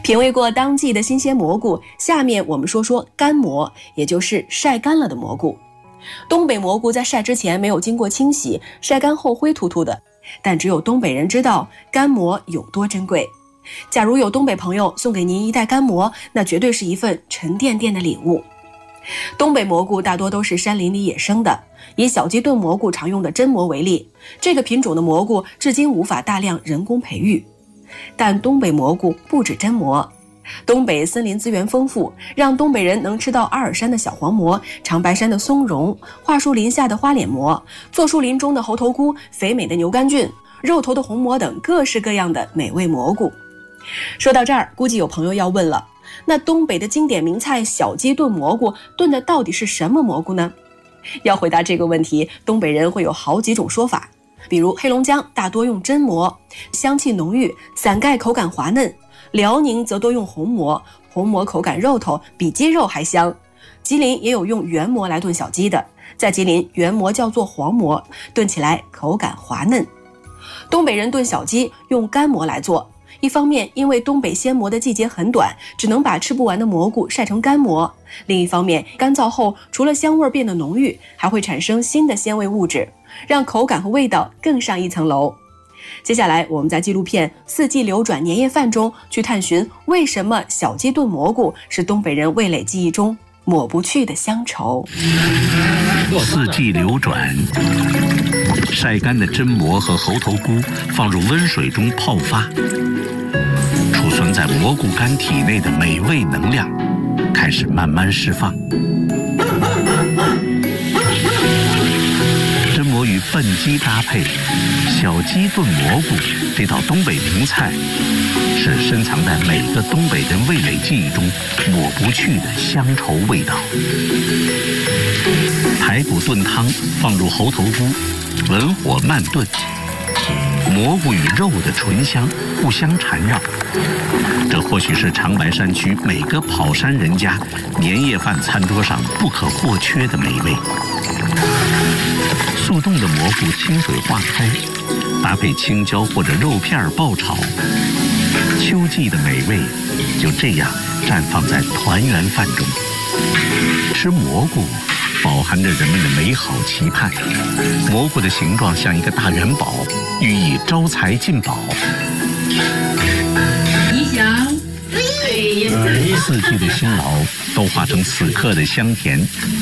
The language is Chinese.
品味过当季的新鲜蘑菇，下面我们说说干蘑，也就是晒干了的蘑菇。东北蘑菇在晒之前没有经过清洗，晒干后灰秃秃的，但只有东北人知道干蘑有多珍贵。假如有东北朋友送给您一袋干蘑，那绝对是一份沉甸甸的礼物。东北蘑菇大多都是山林里野生的，以小鸡炖蘑菇常用的真蘑为例，这个品种的蘑菇至今无法大量人工培育。但东北蘑菇不止真蘑，东北森林资源丰富，让东北人能吃到阿尔山的小黄蘑、长白山的松茸、桦树林下的花脸蘑、坐树林中的猴头菇、肥美的牛肝菌、肉头的红蘑等各式各样的美味蘑菇。说到这儿，估计有朋友要问了，那东北的经典名菜小鸡炖蘑菇炖的到底是什么蘑菇呢？要回答这个问题，东北人会有好几种说法。比如黑龙江大多用真蘑，香气浓郁，伞盖口感滑嫩；辽宁则多用红蘑，红蘑口感肉头，比鸡肉还香。吉林也有用圆蘑来炖小鸡的，在吉林圆蘑叫做黄蘑，炖起来口感滑嫩。东北人炖小鸡用干蘑来做，一方面因为东北鲜蘑的季节很短，只能把吃不完的蘑菇晒成干蘑；另一方面，干燥后除了香味变得浓郁，还会产生新的鲜味物质，让口感和味道更上一层楼。接下来我们在纪录片《四季流转年夜饭》中去探寻，为什么小鸡炖蘑菇是东北人味蕾记忆中抹不去的乡愁。 四季流转，晒干的真蘑和猴头菇放入温水中泡发，储存在蘑菇干体内的美味能量开始慢慢释放。真蘑与笨鸡搭配，小鸡炖蘑菇这道东北名菜，是深藏在每个东北人味蕾记忆中抹不去的乡愁味道。排骨炖汤放入猴头菇，文火慢炖，蘑菇与肉的醇香互相缠绕，这或许是长白山区每个跑山人家年夜饭餐桌上不可或缺的美味。速冻的蘑菇清水化开，搭配青椒或者肉片爆炒，秋季的美味就这样绽放在团圆饭中。吃蘑菇饱含着人们的美好期盼，蘑菇的形状像一个大元宝，寓意招财进宝。 吉祥， 四季的辛劳都化成此刻的香甜。